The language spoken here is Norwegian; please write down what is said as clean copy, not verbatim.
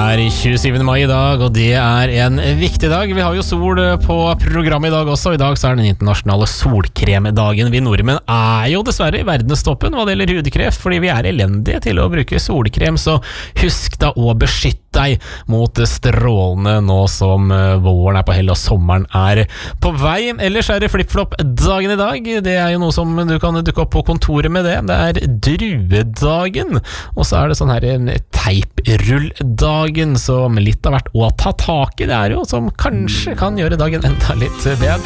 er 27. mai I dag, og det er en viktig dag. Vi har jo sol på programmet I dag også. I dag så er den internasjonale solkremdagen. Vi nordmenn er jo dessverre I verdenstoppen hva det gjelder hudkreft, fordi vi er elendige til å bruke solkrem, så husk da å beskytte deg mot strålene nå som våren er på hell og sommeren er på vei. Ellers er det flip-flop-dagen I dag. Det er jo noe som du kan dukke opp på kontoret med det. Det er druedagen, og så er det sånn her en teiprulldagen, som litt av hvert å ta tak I. Det er jo som kanskje kan gjøre dagen enda litt bedre.